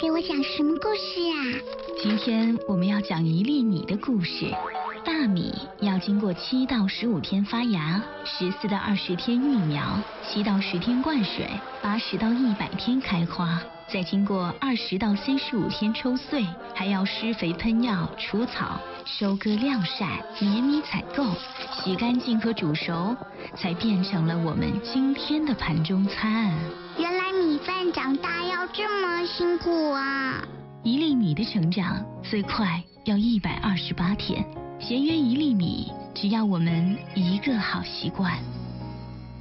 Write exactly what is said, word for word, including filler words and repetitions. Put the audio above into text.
给我讲什么故事啊？ 今天我们要讲一粒米的故事。大米要经过七到十五天发芽，十四到二十天育苗，七到十天灌水，八十到一百天开花，再经过二十到三十五天抽穗，还要施肥喷药除草，收割晾晒，碾米采购，洗干净和煮熟，才变成了我们今天的盘中餐。 原来米饭长大要这么辛苦啊！ 一粒米的成长最快要一百二十八天，咸约一粒米，只要我们一个好习惯。